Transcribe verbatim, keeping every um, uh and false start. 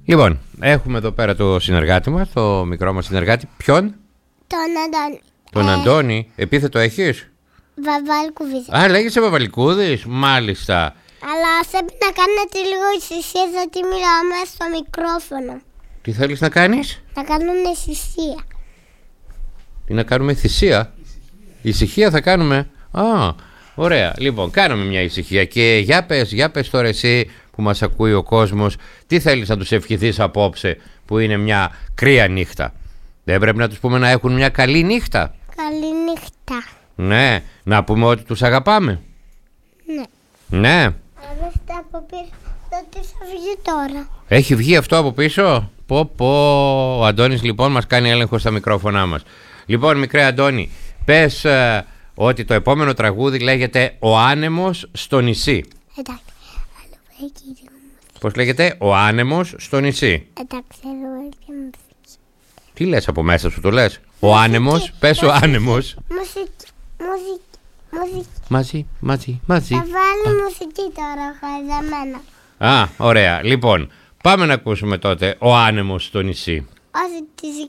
Λοιπόν, έχουμε εδώ πέρα το συνεργάτη μας, το μικρό μας συνεργάτη. Ποιον? Τον Αντώνη. Τον Ε, Αντώνη. Επίθετο έχεις? Βαβαλκούδης. Α, λέγεσαι Βαβαλικούδης. Μάλιστα. Αλλά πρέπει να κάνετε λίγο ησυχία γιατί μιλάμε στο μικρόφωνο. Τι θέλεις να κάνεις? Να κάνουν ησυχία. Τι να κάνουμε, θυσία? Ησυχία θα κάνουμε. Α, ωραία. Λοιπόν, κάνουμε μια ησυχία. Και για πες, για πες τώρα εσύ που μας ακούει ο κόσμος, τι θέλεις να τους ευχηθείς απόψε που είναι μια κρύα νύχτα? Δεν πρέπει να τους πούμε να έχουν μια καλή νύχτα? Καλή νύχτα. Ναι, να πούμε ότι τους αγαπάμε. Ναι. Ναι. Αλλά στα από πίσω το τι θα βγει τώρα. Έχει βγει αυτό από πίσω? Πω πω. Ο Αντώνης λοιπόν μας κάνει έλεγχο στα μικρόφωνά μας. Λοιπόν, μικρέ Αντώνη, πες ε, ότι το επόμενο τραγούδι λέγεται «Ο άνεμος στο νησί». Εντάξει. Άλλο εκεί λίγο μου. Πώς λέγεται? «Ο άνεμος στο νησί». Εντάξει, εδώ έχει μουσική. Τι λες από μέσα σου, το λες? Ο άνεμος, πες ο άνεμος. Μουσική. Μουσική. Μουσική. Μαζί, μαζί, μαζί. Θα βάλει μουσική τώρα, χαϊδεμένα. Α, ωραία. Λοιπόν, πάμε να ακούσουμε τότε «Ο άνεμος στο νησί». Όχι τη